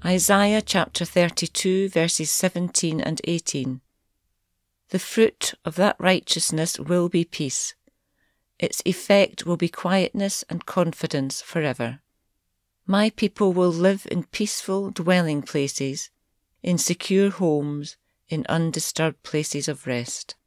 Isaiah chapter 32 verses 17 and 18. The fruit of that righteousness will be peace. Its effect will be quietness and confidence forever. My people will live in peaceful dwelling places, in secure homes, in undisturbed places of rest.